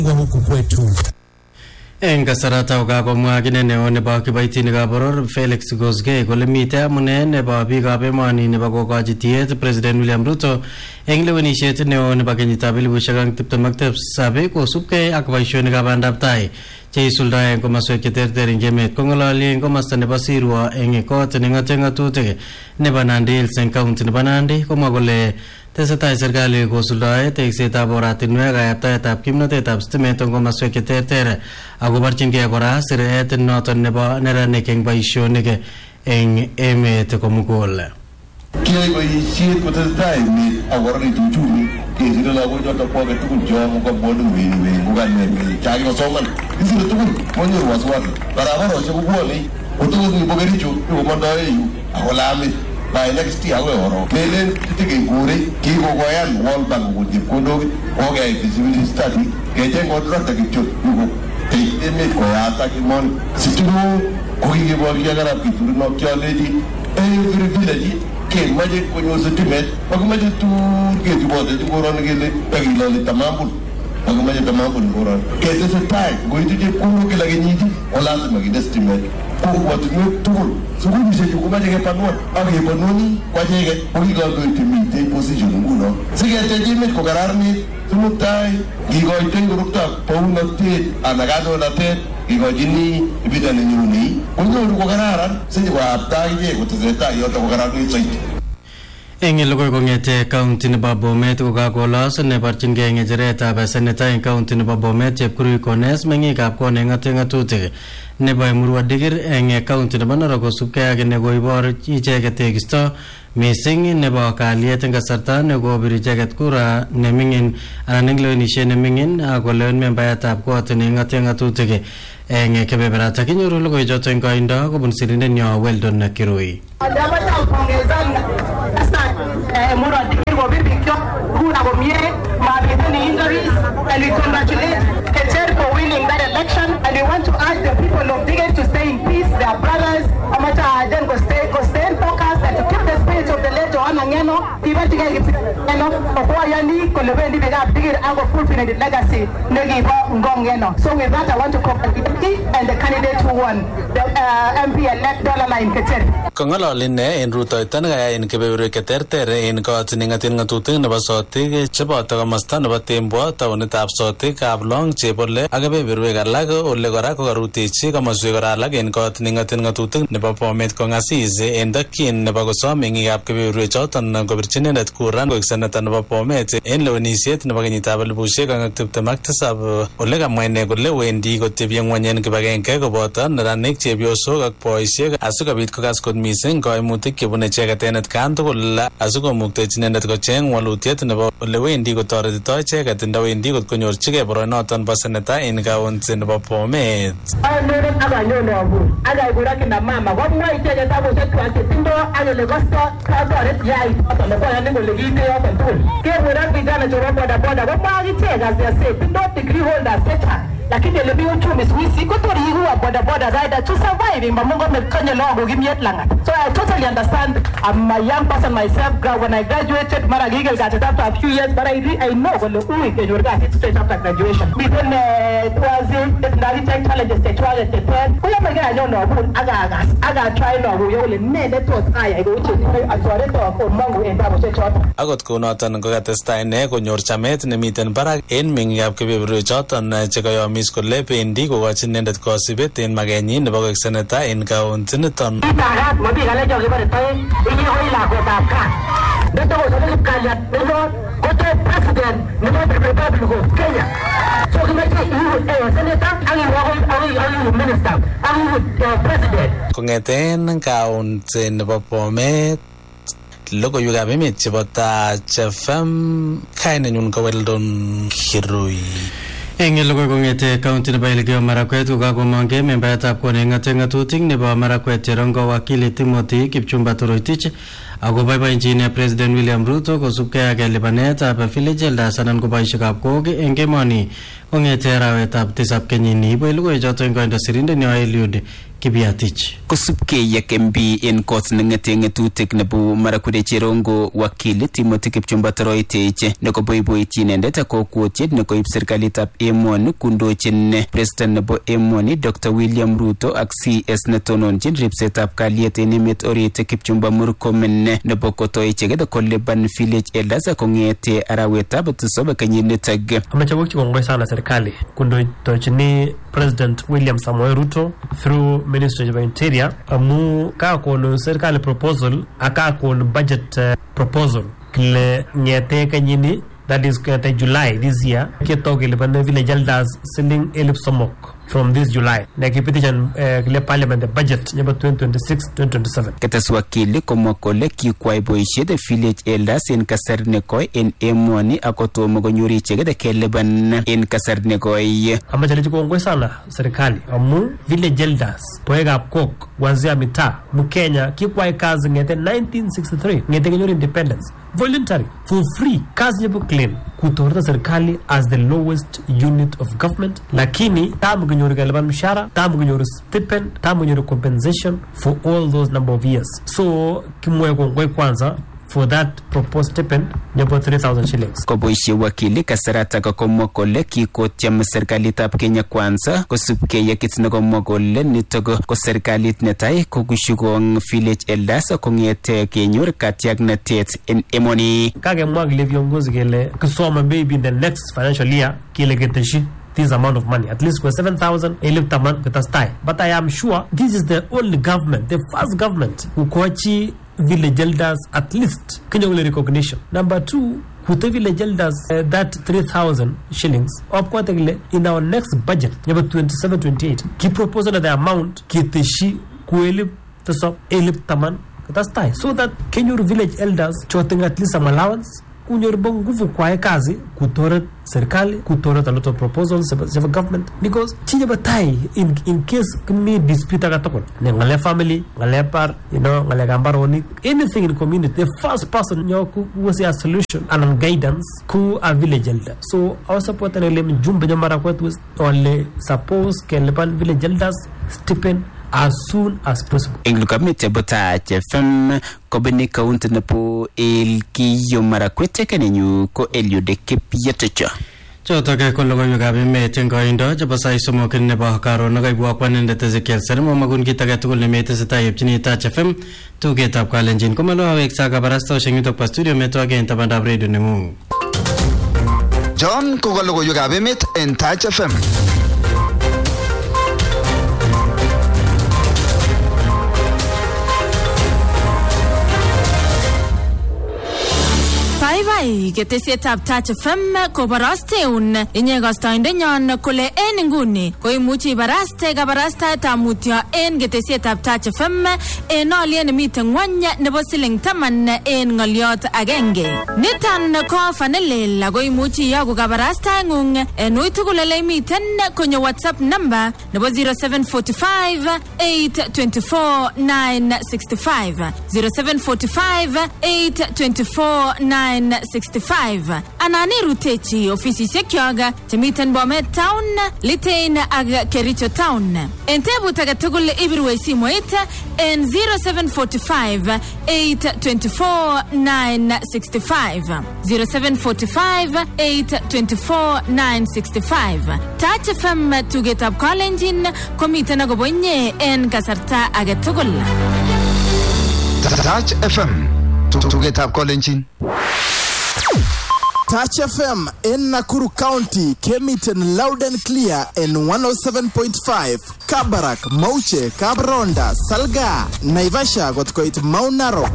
huku kwetu. Kasarata ukakomwa kine neo nebo kibaitinikab boror Felix Kosgei kole mitei amune nebo biikab emoni nebo kokochi tiet President William Ruto eng lewenisiet neo nebo kenyitab 2027 kosubkei ak boisionikab bandaptai cheisuldae eng komaswek cheterter eng emet. Kong'ololi eng komasta nebo Sirwa eng kot neng'ate ng'atutik nebo Nandi Hills eng county nebo Nandi komwa kole tesetai serikali kosuldae teksetab oratinwek, kayaptaetab kimnatetab stimet eng komaswek cheterter akobarchingei kora siret noton nebo neranik eng boisionik eng emet komugul. Kiyai boisiet kotesetai emet akororitu uchumi kesire lagochoto poke tugul chemo kobwonu wewe kukaneme chakikosoman isire tugul monyoru wasiwasi barabarosiek kobwone kotos ni bokericho komondoe yu akolami by next year we oro lelen tikekure kikokoyan World Bank kokon chepkondok kokeyai feasibility study kecheng contractor kityo yuko emet koyatak imoni situno kokikeboryo karab kiturunok cholechi every village kemache konyor sitimet makimache tukechubote koroni kele kakiloli tamambul makimache tamambul koroni ketesetai ngoitu chepkondok kila kenyit olasima kinde stimet kokwatinwek tugul sukulishechu komache kepanwan ak kepanwani kwacheket kokikodoik chemitei position nguno siketech emet kokararanit simutai kikoitoi koroktoab bounatet anan kandoinatet kikochini ibida nenyonei konyoru kokararan sinyikoapta ichek kotesetai yoto kokararanit soiti. Eng logoi kong'ete county nebo Bomet kokakolos nebarchingei ng'echeretab seneta eng county nebo Bomet Chepkurui Kones meng'ikab kot neng'ate ng'atutik nebo Emurua Dikir eng county nebo Narok kosubkei ak nekoibor icheket tekisto mising nebo kalyet eng kasarta nekobir icheket kura neming'in anan eng lewenisiet neming'in akolewen membayatab kot neng'ate ng'atutik eng kebeberata. Kinyoru logoichoto eng koindo kobun sirindenyo Weldon Kirui. Emurua Dikir kobibikyo kura komie mabiteni injuries, and we congratulate Keter for winning that election, and we want to ask the people of Dikir to stay in peace. Their brothers Amata then go stay focused and to keep the spirit of the late Joanna Ngeno even to get Okwayani Kolobendi Begab Dikir Ango fulfilling the legacy Negibo Ngongeno. So with that I want to congratulate and the candidate who won the MP elect Dolala in Keter. Kong'ololin en rutoito nekayai en kebeberwek cheterter en kot neng'aten ng'atutik nebo Sotik cheboto komosta nebo Tembwa, taonitab Sotik, Kaplong, Chebole ak kebeberwek alak ole kora kokarutechi komoswek kora alak en kot neng'aten ng'atutik nebo Bomet kong'asis en tokyin nebo kosom meng'ikab kebeberwek choton kobirchi inendet kura koek seneta nebo Bomet en lewenisiet nebo kenyitab 2027 ole kamwa ine kole wendi kotebie ng'wony en kibagenge koboto neranik, chepyosok ak boisiek asikobit kokas kot mising kaimutik chebune icheket en atkan tugul asikomuktechi inendet kocheng walutiet nebo ole wendi kotoretito icheket ndawendi kot konyorchigei boroinoton bo seneta en kaunti nebo Bomet. Anyonen akanyone abur akaikura kina mama komwa icheket tabusiek kwak chetindo ak ole kosto katoret yai choton nekoyoni kole kiite yoton tugul. Keburak vijana chebo bodaboda komwa akichek as they say tindo degree holders chechang lakini ele mi uchumi siku hizi kotori huwa bodaboda rider to survive in Bamungo mekonye logo kimyet langat. So I totally understand. I'm a young person myself. When I graduated, mara gigel got it after a few years, but I know when the uwi ke jorga hit straight after graduation. Within tuazi, it's not check challenges te tuazi te ten. Kuya mega no no bun aga try no go yole ne de tot aya go uche asware to ko mangu en tabo che chota. Agot kunoton kokatestai ne konyor chamet nemiten barak en meng'ikab kebeberwek choton chekayomis kole bendi kokochin inendet kosibet en makenyin nebo koek seneta en kaunti niton. Itagat mobi kale jogi bare toy inye ko ila ko tapka. Dito ko sabi kalyat nilo kote president nebo Republic of Kenya. So kimeche iwu senator ang minister ang president. Kong'eten kaunti nebo Bomet logoiwekab emet chebo Touch FM kainenyun ko Weldon Kirui. Eng logoi kong'ete county nebo Elgeyo Marakwet kokakomong'e membayatab kot neng'ate ng'atutik nebo Marakwet Cherongo wakili Timothy Kipchumba Toroitich akoboiboenjin President William Ruto kosubkei ak lipanetab village elders anan ko boisiekab kok eng emoni kong'ete arawetab 7 kenyini. Ibo logoichoto eng koindo sirindenyo Eliud Kibiatich. Kosubkei ak MB en kot neng'ete ng'etutik nebo Marakwet Cherongo wakili Timothy Kipchumba Toroitich nekoboiboityi inendet ak kokwotiet nekoib serikalitab emoni kundochin president nebo emoni Dr. William Ruto ak CS netononjin ripsetab kalyet en emet orit Kipchumba Murkomen nebo kotoi icheket kolipan village elders kong'ete arawetab tisab kenyinitok. Amache kongoi sana serikali kundochini President William Samoei Ruto through Ministry of Interior amu kakonu serikali proposal akakonu budget proposal kile ngete kenyini, that is July this year, ketoke lipan village elders siling 300,000 from this July. Nakipitishan kile parliament the budget nyaba 2026-2027. Ketes wakili komwa kole kikwai boisiet village elders en kasar nekoi en emoni akotomo konyor icheket kelipan en kasar nekoi. Amache kongoi sana serikali amu village elders poekab kok kuanzia mitaa Mkenya kikwai kazi ngete 1963 ngete kenyor independence voluntary for free. Kazi nyaba claim kutorata serikali as the lowest unit of government, lakini tamu kunyoru kalipan mshahara, tamu kunyoru stipend, tamu kunyoru compensation for all those number of years. So kimwe kongoi kwanza for that proposed stipend nyabo 3,000 shillings. Koboisie wakili kasarata komwa kole kikotyem serikalitab Kenya Kwanza kosubkei ak kit nekomwa kole nitok ko serikalit netai kokushukong village elders kong'ete kenyor katyaknatet en emoni. Kakemwa kile viongozi kele kisoma maybe in the next financial year kile keteshi this amount of money, at least for 7,000 eliptaman kutastai. But I am sure this is the only government, the first government who kochi village elders at least Kenya recognition. Number two, kute village elders that 3,000 shillings opkwatekle in our next budget about 27-28 ki proposal the amount kiteshi kuelip taso eliptaman kutastai, so that Kenya village elders choting at least some allowance kunyor nguvu kwa kazi kutoret serikali, kutoret a lot of proposals of government, because chinya batai in case kumi dispute agatokon ngale family ngale par ngale gambaroni anything in community, the first person nyoku was a solution and guidance ku a village elder. So our support and element jumbe Marakwet was only suppose kelepan village elders stipend as soon as possible. Inglukamite bota FM kobeni kaunti napo Elgeyo Marakwet kenenyu ko Eliud Kipyetecho. Chotoke ko logoiwekab emet eng koindo chebo sait somok nebo karon nakaibwa kwanendet Ezekiel Sermo magun kit age tugul nemetesetai yepchini Touch FM tugetab Kalenjin komalo aweksa kabarastoshek yutok pa studio metwage en tabandab radio nengung. John ko logoiwekab emet en Touch FM. Bye ketesietab Touch FM kobarasteun inye kastoindenyon kole en nguni koimuchi ibaraste kabarastaetab mutyo en ketesietab Touch FM en olyet nemiten ngwony nebo siling 10 en ngoliot agenge. Niton ko fanelel ako imuchi iyoku kabarastaengung en uitugul ole imiten konyo WhatsApp number nebo 0745 824 965 0745 824 965 anani rutechi ofisisiek kyoga temiten Bomet Town, Litein ak Kericho Town. En tebut age tugul ibirwe simoit en 0745 824 965 0745 824 965. Touch FM tugetab Kalenjin komiten akobonye en kasarta age tugul. Touch FM tugetab Kalenjin. Touch FM in Nakuru County came it in loud and clear in 107.5. Kabarak, Mauche, Kabronda, Salga, Naivasha got quite Mount Narok.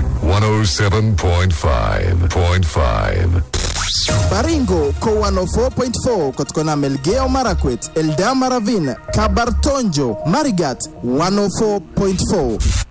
107.5. Baringo ko 104.4 kotkona Elgeyo Marakwet, Eldama Ravine, Kabartonjo, Marigat 104.4.